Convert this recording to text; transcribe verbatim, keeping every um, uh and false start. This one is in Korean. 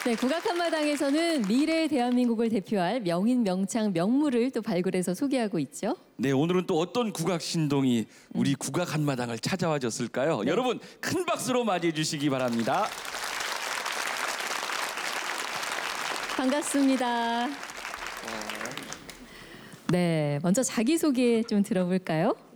네, 국악 한마당에서는 미래의 대한민국을 대표할 명인, 명창, 명물을 또 발굴해서 소개하고 있죠. 네, 오늘은 또 어떤 국악 신동이 우리 국악 한마당을 찾아와 줬을까요? 네. 여러분 큰 박수로 맞이해 주시기 바랍니다. 반갑습니다. 네, 먼저 자기소개 좀 들어볼까요?